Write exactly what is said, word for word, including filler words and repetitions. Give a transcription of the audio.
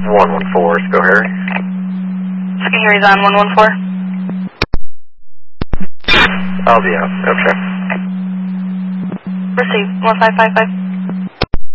one one four, Skill Harry. Skill Harry's on one one four. I'll be out. Okay. Receive one five five five.